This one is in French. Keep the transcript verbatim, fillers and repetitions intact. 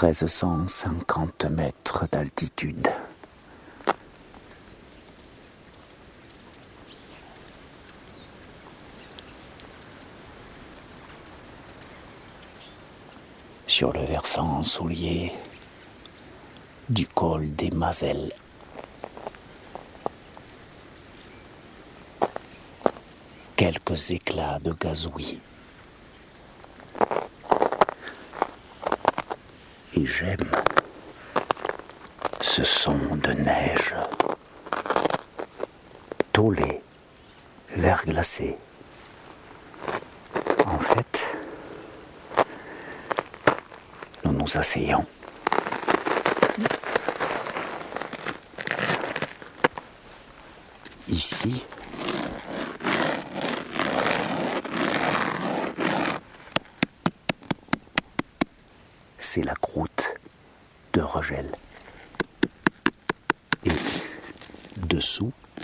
treize cent cinquante mètres d'altitude. Sur le versant ensoleillé du col des Mazelles. Quelques éclats de gazouillis. Et j'aime ce son de neige, tôlé, verglacé. En fait, nous nous asseyons. Ici, c'est la croûte de Regel. Et dessous,